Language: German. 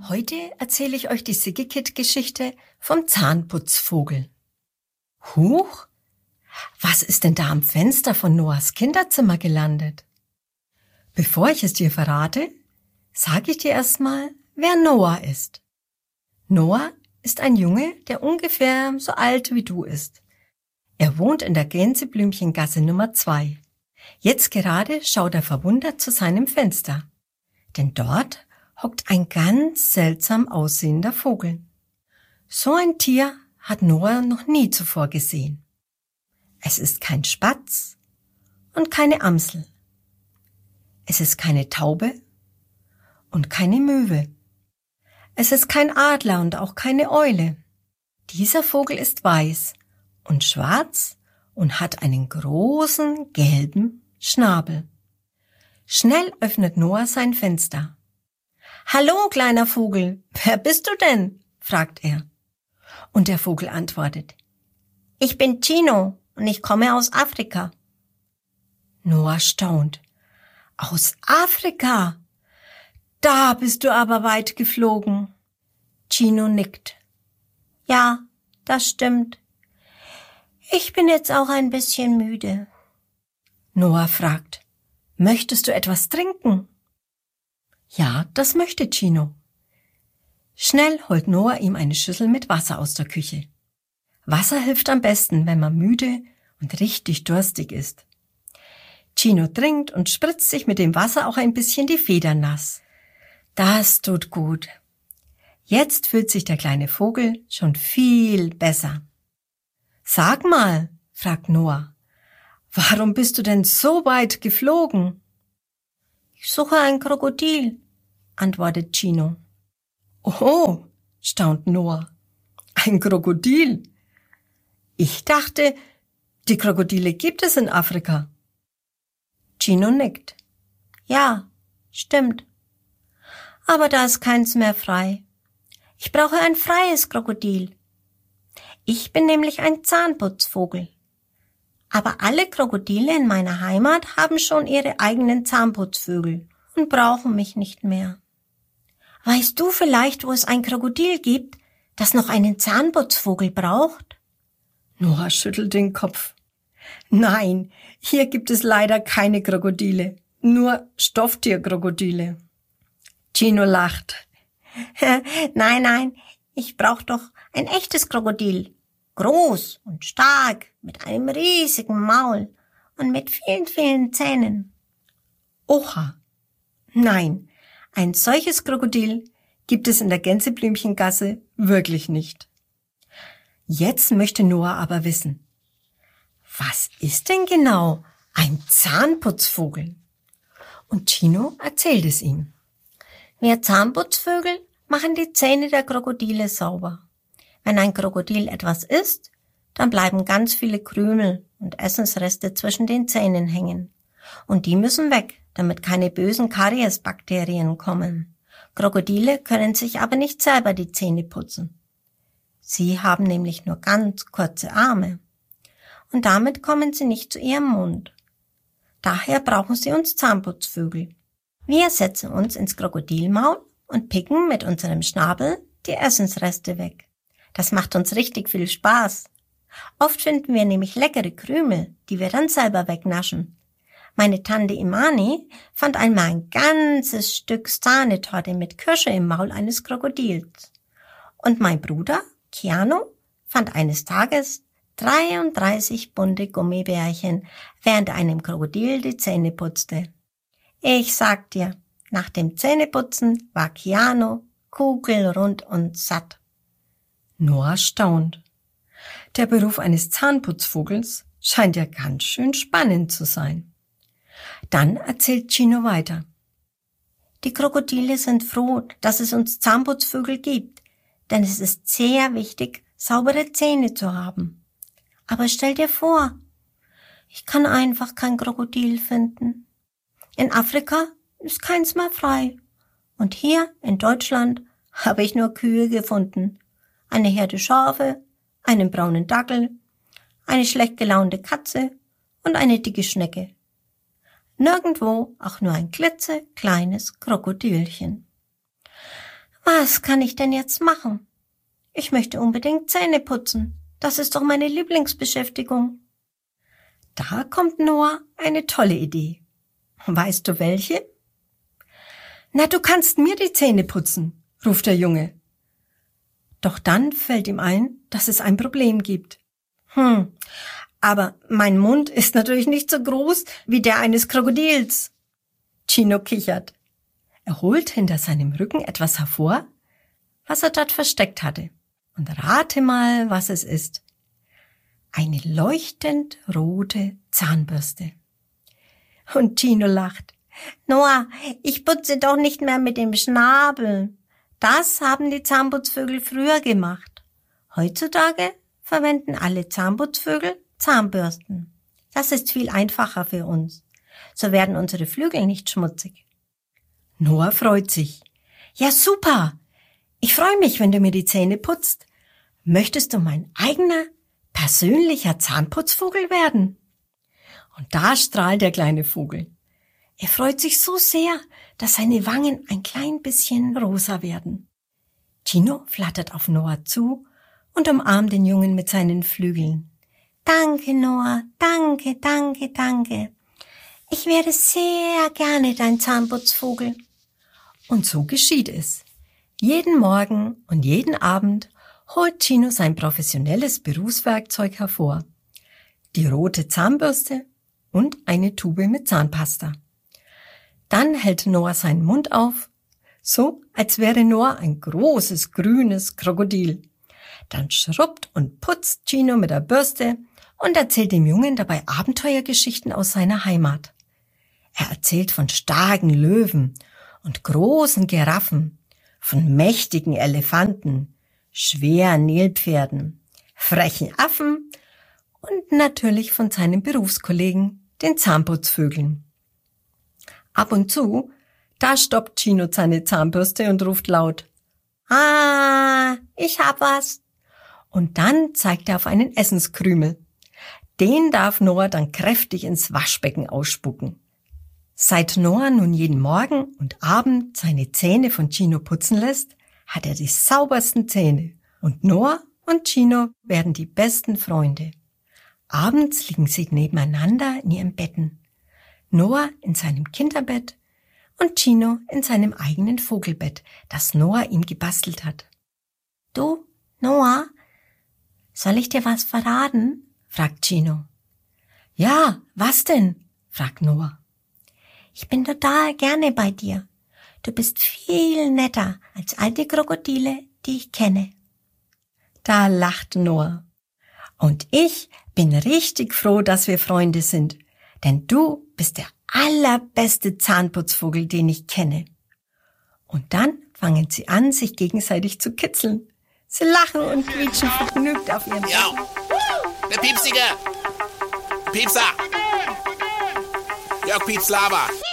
Heute erzähle ich euch die Siggekit-Geschichte vom Zahnputzvogel. Huch, was ist denn da am Fenster von Noahs Kinderzimmer gelandet? Bevor ich es dir verrate, sage ich dir erstmal, wer Noah ist. Noah ist ein Junge, der ungefähr so alt wie du ist. Er wohnt in der Gänseblümchengasse Nummer 2. Jetzt gerade schaut er verwundert zu seinem Fenster, denn dort hockt ein ganz seltsam aussehender Vogel. So ein Tier hat Noah noch nie zuvor gesehen. Es ist kein Spatz und keine Amsel. Es ist keine Taube und keine Möwe. Es ist kein Adler und auch keine Eule. Dieser Vogel ist weiß und schwarz und hat einen großen gelben Schnabel. Schnell öffnet Noah sein Fenster. »Hallo, kleiner Vogel, wer bist du denn?« fragt er. Und der Vogel antwortet, »Ich bin Chino und ich komme aus Afrika.« Noah staunt. »Aus Afrika? Da bist du aber weit geflogen.« Chino nickt. »Ja, das stimmt. Ich bin jetzt auch ein bisschen müde.« Noah fragt, »Möchtest du etwas trinken?« »Ja, das möchte Chino.« Schnell holt Noah ihm eine Schüssel mit Wasser aus der Küche. Wasser hilft am besten, wenn man müde und richtig durstig ist. Chino trinkt und spritzt sich mit dem Wasser auch ein bisschen die Federn nass. Das tut gut. Jetzt fühlt sich der kleine Vogel schon viel besser. »Sag mal«, fragt Noah, »warum bist du denn so weit geflogen?« »Ich suche ein Krokodil«, antwortet Chino. »Oh«, staunt Noah, »ein Krokodil? Ich dachte, die Krokodile gibt es in Afrika.« Chino nickt. »Ja, stimmt. Aber da ist keins mehr frei. Ich brauche ein freies Krokodil. Ich bin nämlich ein Zahnputzvogel. Aber alle Krokodile in meiner Heimat haben schon ihre eigenen Zahnputzvögel und brauchen mich nicht mehr. Weißt du vielleicht, wo es ein Krokodil gibt, das noch einen Zahnputzvogel braucht?« Noah schüttelt den Kopf. »Nein, hier gibt es leider keine Krokodile, nur Stofftierkrokodile.« Chino lacht. Nein, ich brauche doch ein echtes Krokodil. Groß und stark, mit einem riesigen Maul und mit vielen, vielen Zähnen. Oha! Nein, ein solches Krokodil gibt es in der Gänseblümchengasse wirklich nicht. Jetzt möchte Noah aber wissen, was ist denn genau ein Zahnputzvogel? Und Chino erzählt es ihm. Wir Zahnputzvögel machen die Zähne der Krokodile sauber. Wenn ein Krokodil etwas isst, dann bleiben ganz viele Krümel und Essensreste zwischen den Zähnen hängen. Und die müssen weg, damit keine bösen Kariesbakterien kommen. Krokodile können sich aber nicht selber die Zähne putzen. Sie haben nämlich nur ganz kurze Arme. Und damit kommen sie nicht zu ihrem Mund. Daher brauchen sie uns Zahnputzvögel. Wir setzen uns ins Krokodilmaul und picken mit unserem Schnabel die Essensreste weg. Das macht uns richtig viel Spaß. Oft finden wir nämlich leckere Krümel, die wir dann selber wegnaschen. Meine Tante Imani fand einmal ein ganzes Stück Sahnetorte mit Kirsche im Maul eines Krokodils. Und mein Bruder, Keanu, fand eines Tages 33 bunte Gummibärchen, während er einem Krokodil die Zähne putzte. Ich sag dir, nach dem Zähneputzen war Keanu kugelrund und satt. Noah staunt. Der Beruf eines Zahnputzvogels scheint ja ganz schön spannend zu sein. Dann erzählt Chino weiter. Die Krokodile sind froh, dass es uns Zahnputzvögel gibt, denn es ist sehr wichtig, saubere Zähne zu haben. Aber stell dir vor, ich kann einfach kein Krokodil finden. In Afrika ist keins mehr frei. Und hier in Deutschland habe ich nur Kühe gefunden. Eine Herde Schafe, einen braunen Dackel, eine schlecht gelaunte Katze und eine dicke Schnecke. Nirgendwo auch nur ein klitzekleines Krokodilchen. Was kann ich denn jetzt machen? Ich möchte unbedingt Zähne putzen. Das ist doch meine Lieblingsbeschäftigung. Da kommt Noah eine tolle Idee. Weißt du welche? Na, du kannst mir die Zähne putzen, ruft der Junge. Doch dann fällt ihm ein, dass es ein Problem gibt. Aber mein Mund ist natürlich nicht so groß wie der eines Krokodils. Chino kichert. Er holt hinter seinem Rücken etwas hervor, was er dort versteckt hatte. Und rate mal, was es ist. Eine leuchtend rote Zahnbürste. Und Chino lacht. Noah, ich putze doch nicht mehr mit dem Schnabel. Das haben die Zahnputzvögel früher gemacht. Heutzutage verwenden alle Zahnputzvögel Zahnbürsten. Das ist viel einfacher für uns. So werden unsere Flügel nicht schmutzig. Noah freut sich. Ja, super. Ich freue mich, wenn du mir die Zähne putzt. Möchtest du mein eigener, persönlicher Zahnputzvogel werden? Und da strahlt der kleine Vogel. Er freut sich so sehr, dass seine Wangen ein klein bisschen rosa werden. Chino flattert auf Noah zu und umarmt den Jungen mit seinen Flügeln. Danke, Noah, danke, danke, danke. Ich wäre sehr gerne dein Zahnputzvogel. Und so geschieht es. Jeden Morgen und jeden Abend holt Chino sein professionelles Berufswerkzeug hervor. Die rote Zahnbürste und eine Tube mit Zahnpasta. Dann hält Noah seinen Mund auf, so als wäre Noah ein großes grünes Krokodil. Dann schrubbt und putzt Chino mit der Bürste und erzählt dem Jungen dabei Abenteuergeschichten aus seiner Heimat. Er erzählt von starken Löwen und großen Giraffen, von mächtigen Elefanten, schweren Nilpferden, frechen Affen und natürlich von seinen Berufskollegen, den Zahnputzvögeln. Ab und zu, da stoppt Chino seine Zahnbürste und ruft laut, ich hab was. Und dann zeigt er auf einen Essenskrümel. Den darf Noah dann kräftig ins Waschbecken ausspucken. Seit Noah nun jeden Morgen und Abend seine Zähne von Chino putzen lässt, hat er die saubersten Zähne. Und Noah und Chino werden die besten Freunde. Abends liegen sie nebeneinander in ihren Betten. Noah in seinem Kinderbett und Chino in seinem eigenen Vogelbett, das Noah ihm gebastelt hat. Du, Noah, soll ich dir was verraten? Fragt Chino. Ja, was denn? Fragt Noah. Ich bin total gerne bei dir. Du bist viel netter als all die Krokodile, die ich kenne. Da lacht Noah. Und ich bin richtig froh, dass wir Freunde sind, denn du bist der allerbeste Zahnputzvogel, den ich kenne. Und dann fangen sie an, sich gegenseitig zu kitzeln. Sie lachen und quietschen vergnügt auf ihren Ja, der Piepsige! Piepser! Jörg Piepslava!